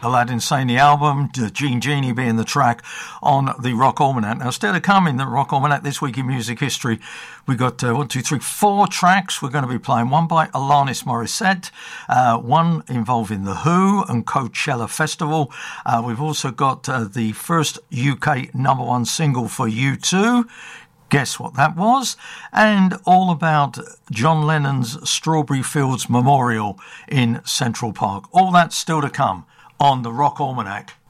Aladdin Sane, the album, Gene Genie being the track on the Rock Almanac. Now, still to come in the Rock Almanac this week in music history, we got 4 tracks. We're going to be playing one by Alanis Morissette, one involving The Who and Coachella Festival. We've also got the first UK #1 single for U2. Guess what that was? And all about John Lennon's Strawberry Fields Memorial in Central Park. All that's still to come on the Rock Almanac.